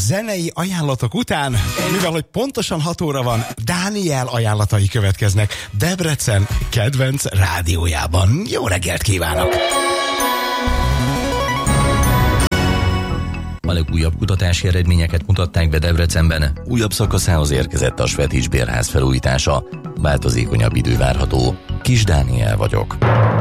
zenei ajánlatok után, mivel hogy pontosan 6 óra van, Dániel ajánlatai következnek Debrecen kedvenc rádiójában. Jó reggelt kívánok! A legújabb kutatási eredményeket mutatták be Debrecenben. Újabb szakaszához érkezett a Svetics bérház felújítása. Változékonyabb idő várható. Kis Dániel vagyok.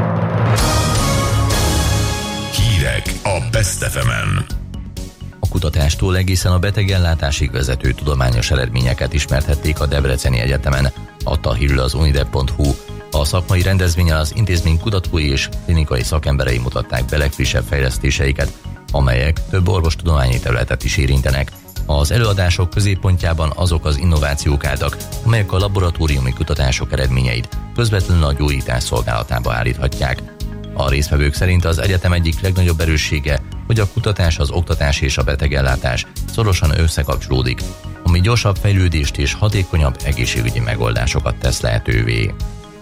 Hírek a Best FM-en. A kutatástól egészen a betegellátásig vezető tudományos eredményeket ismertették a Debreceni Egyetemen, adta hírül az unideb.hu. A szakmai rendezvényen az intézmény kutatói és klinikai szakemberei mutatták be legfrissebb fejlesztéseiket, amelyek több orvostudományi területet is érintenek. Az előadások középpontjában azok az innovációk álltak, amelyek a laboratóriumi kutatások eredményeit közvetlenül a gyógyítás szolgálatába állíthatják. A résztvevők szerint az egyetem egyik legnagyobb erőssége, hogy a kutatás, az oktatás és a betegellátás szorosan összekapcsolódik, ami gyorsabb fejlődést és hatékonyabb egészségügyi megoldásokat tesz lehetővé.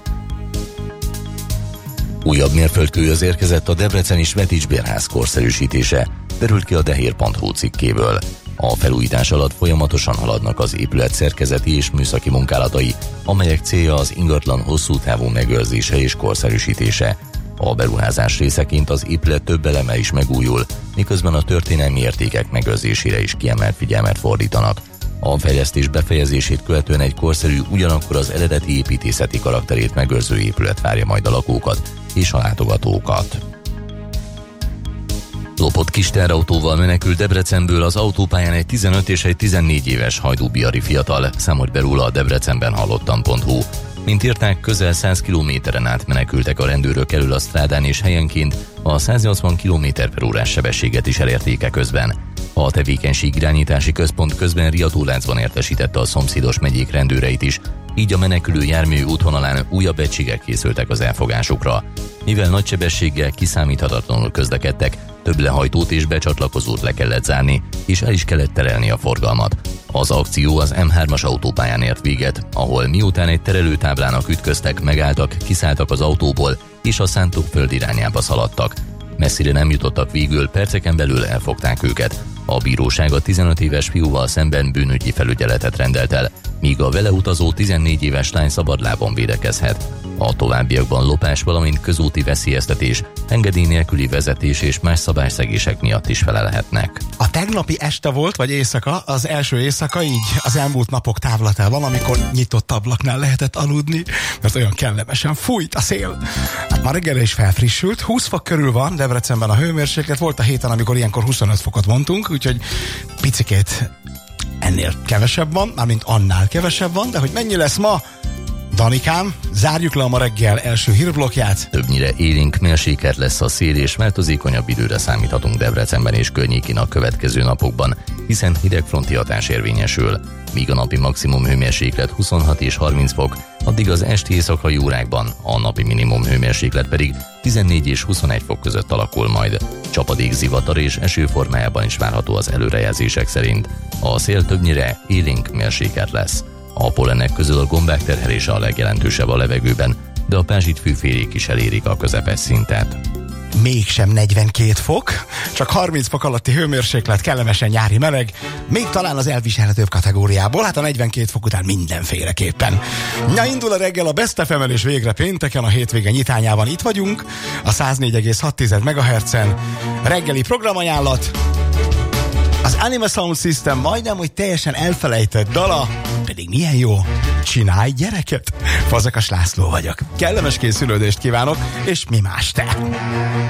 Újabb mérföldkőhöz érkezett a debreceni Svetics bérház korszerűsítése, derült ki a dehér.hu cikkéből. A felújítás alatt folyamatosan haladnak az épület szerkezeti és műszaki munkálatai, amelyek célja az ingatlan hosszú távú megőrzése és korszerűsítése. A beruházás részeként az épület több eleme is megújul, miközben a történelmi értékek megőrzésére is kiemelt figyelmet fordítanak. A fejlesztés befejezését követően egy korszerű, ugyanakkor az eredeti építészeti karakterét megőrző épület várja majd a lakókat és a látogatókat. Lopott kis teherautóval menekült Debrecenből az autópályán egy 15 és egy 14 éves hajdúbiari fiatal, számolt be róla a Debrecenben hallottam.hu. Mint írták, közel 100 kilométeren át menekültek a rendőrök elől a strádán, és helyenként a 180 km/h sebességet is elérték közben. A tevékenység irányítási központ közben riadóláncban értesítette a szomszédos megyék rendőreit is, így a menekülő jármű útvonalán újabb egységek készültek az elfogásukra. Mivel nagy sebességgel kiszámíthatatlanul közlekedtek, több lehajtót és becsatlakozót le kellett zárni, és el is kellett terelni a forgalmat. Az akció az M3-as autópályán ért véget, ahol miután egy terelőtáblának ütköztek, megálltak, kiszálltak az autóból, és a szántóföld irányába szaladtak. Messzire nem jutottak végül, perceken belül elfogták őket. A bíróság a 15 éves fiúval szemben bűnügyi felügyeletet rendelt el, míg a vele utazó 14 éves lány szabadlábon védekezhet. A továbbiakban lopás, valamint közúti veszélyeztetés, engedély nélküli vezetés és más szabályszegések miatt is felelhetnek. A tegnapi este volt, vagy éjszaka, az első éjszaka így az elmúlt napok távlatában, amikor nyitott ablaknál lehetett aludni, mert olyan kellemesen fújt a szél. Hát már reggelre is felfrissült, 20 fok körül van Debrecenben a hőmérséklet, volt a héten, amikor ilyenkor 25 fokot mondtunk, úgyhogy picikét ennél kevesebb van, mármint annál kevesebb van, de hogy mennyi lesz ma? Danikám, zárjuk le a ma reggel első hírblokját. Többnyire élénk mérséklet lesz a szél, és változékonyabb időre számíthatunk Debrecenben és környékén a következő napokban, hiszen hidegfronti hatás érvényesül. Míg a napi maximum hőmérséklet 26 és 30 fok, addig az esti éjszakai órákban a napi minimum hőmérséklet pedig 14 és 21 fok között alakul majd. Csapadék, zivatar és eső formájában is várható az előrejelzések szerint. A szél többnyire élénk mérséklet lesz. A pollenek közül a gombák terhelése a legjelentősebb a levegőben, de a pázsit fűfélék is elérik a közepes szintet. Mégsem 42 fok, csak 30 fok alatti hőmérséklet, kellemesen nyári meleg, még talán az elviselhetőbb kategóriából, hát a 42 fok után mindenféleképpen. Na, indul a reggel a Best FM-en, és végre pénteken a hétvége nyitányában itt vagyunk, a 104,6 MHz-en. Reggeli programajánlat, az Anima Sound System majdnem, hogy teljesen elfelejtett dala, pedig milyen jó. Csinálj gyereket! Fazekas László vagyok. Kellemes készülődést kívánok, és mi más te?